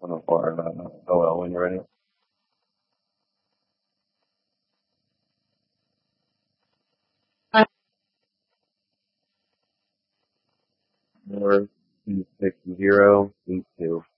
104, well, when you're ready. Four, 260, 82.